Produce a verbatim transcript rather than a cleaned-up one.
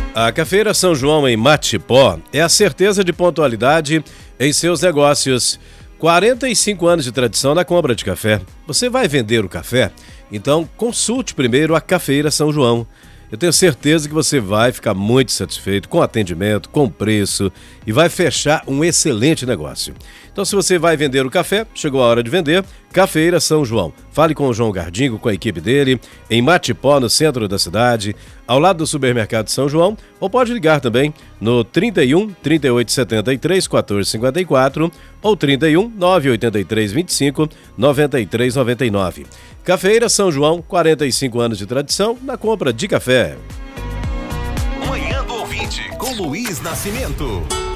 A Cafeira São João em Matipó é a certeza de pontualidade em seus negócios. quarenta e cinco anos de tradição na compra de café. Você vai vender o café? Então consulte primeiro a Cafeira São João. Eu tenho certeza que você vai ficar muito satisfeito com o atendimento, com o preço e vai fechar um excelente negócio. Então, se você vai vender o café, chegou a hora de vender, Cafeira São João. Fale com o João Gardingo, com a equipe dele, em Matipó, no centro da cidade, ao lado do supermercado São João, ou pode ligar também no trinta e um, trinta e oito, setenta e três, quatorze, cinquenta e quatro ou trinta e um, nove oito três, vinte e cinco, noventa e três, noventa e nove. Cafeira São João, quarenta e cinco anos de tradição na compra de café. Manhã do Ouvinte, com Luiz Nascimento.